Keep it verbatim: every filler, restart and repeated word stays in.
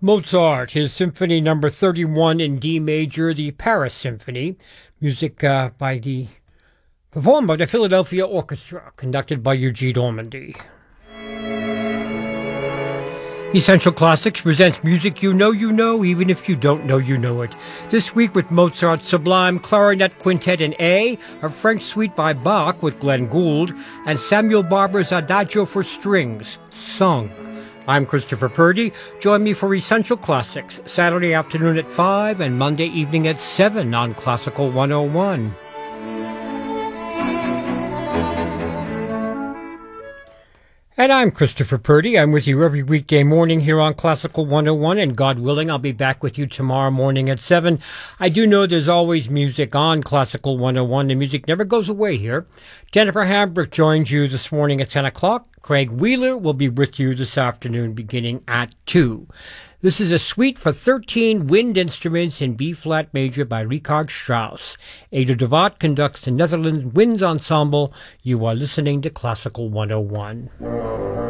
Mozart, his Symphony Number thirty-one in D major, the Paris Symphony, music uh, by the performed by the Philadelphia Orchestra, conducted by Eugene Ormandy. Essential Classics presents music you know you know, even if you don't know you know it. This week with Mozart's Sublime Clarinet Quintet in A, a French suite by Bach with Glenn Gould, and Samuel Barber's Adagio for Strings, sung. I'm Christopher Purdy. Join me for Essential Classics, Saturday afternoon at five and Monday evening at seven on Classical one oh one. And I'm Christopher Purdy. I'm with you every weekday morning here on Classical one oh one, and God willing, I'll be back with you tomorrow morning at seven. I do know there's always music on Classical one oh one. The music never goes away here. Jennifer Hambrick joins you this morning at ten o'clock. Craig Wheeler will be with you this afternoon beginning at two. This is a suite for thirteen wind instruments in B-flat major by Richard Strauss. Ada de Watt conducts the Netherlands Winds Ensemble. You are listening to Classical one oh one.